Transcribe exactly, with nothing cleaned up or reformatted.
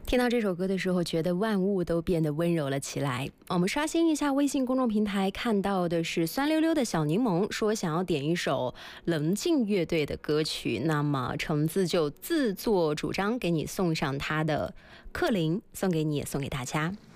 听到这首歌的时候，觉得万物都变得温柔了起来。我们刷新一下微信公众平台，看到的是酸溜溜的小柠檬说想要点一首棱镜乐队的歌曲，那么橙子就自作主张给你送上他的克林，送给你也送给大家。